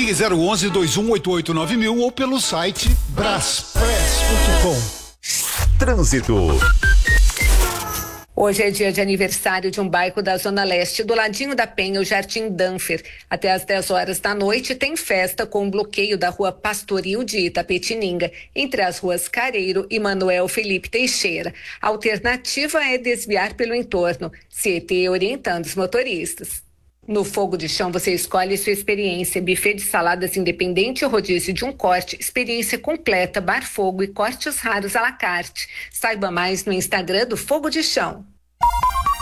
Ligue 011 2188 9000 ou pelo site braspress.com. Trânsito. Hoje é dia de aniversário de um bairro da Zona Leste, do ladinho da Penha, o Jardim Danfer. Até às 10 horas da noite tem festa com bloqueio da Rua Pastoril de Itapetininga, entre as ruas Careiro e Manuel Felipe Teixeira. A alternativa é desviar pelo entorno, CET orientando os motoristas. No Fogo de Chão você escolhe sua experiência, buffet de saladas independente, rodízio de um corte, experiência completa, bar fogo e cortes raros à la carte. Saiba mais no Instagram do Fogo de Chão.